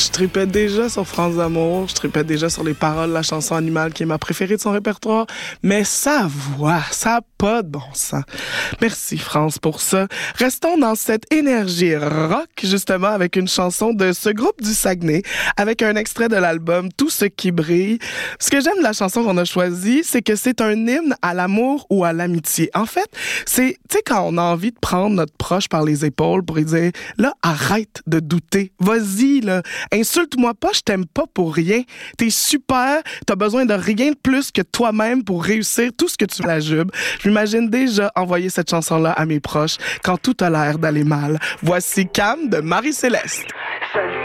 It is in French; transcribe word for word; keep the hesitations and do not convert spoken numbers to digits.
Je tripais déjà sur France d'amour, je tripais déjà sur les paroles de la chanson Animal qui est ma préférée de son répertoire, mais sa voix, ça a pas de bon sens. Merci France pour ça. Restons dans cette énergie rock justement avec une chanson de ce groupe du Saguenay, avec un extrait de l'album Tout ce qui brille. Ce que j'aime de la chanson qu'on a choisie, c'est que c'est un hymne à l'amour ou à l'amitié. En fait, c'est, tu sais, quand on a envie de prendre notre proche par les épaules pour lui dire, là, arrête de douter, vas-y, là, insulte-moi pas, je t'aime pas pour rien. T'es super, t'as besoin de rien de plus que toi-même pour réussir tout ce que tu la jubes. Je m'imagine déjà envoyer cette chanson-là à mes proches quand tout a l'air d'aller mal. Voici Cam de Marie-Céleste.